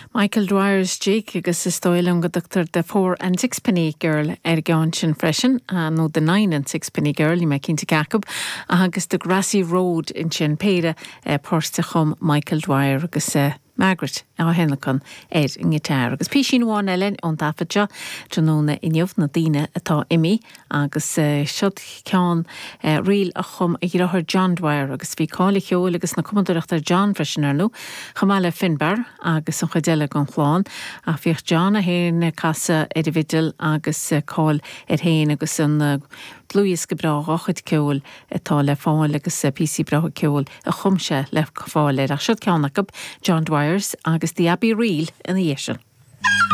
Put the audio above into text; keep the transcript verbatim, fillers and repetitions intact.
Michael Dwyer's Jake agus is stoil an go doctor the four and six penny girl er gan sin freshen and no the nine and six penny girl you making to Jacob agus the grassy road in Chin Peda uh, porsta chum Michael Dwyer agus uh, Margaret á henlachan er in gitar agus pishin one ellen on dafaja janona in jov na dine atá imi agus uh, shot can uh, real a chum a gira her John Dwyer agus vi call cheol agus na commandant John freshener no chamala Finbar agus an chadela gan chláán a fich John a hen casa individual agus uh, call er hen agus an uh, Louis gebra rochit ceol atá le fáil agus uh, P C bra ceol a chumse le fáil a shot can John Dwyer's agus the Abbey Reel in the Yeshan.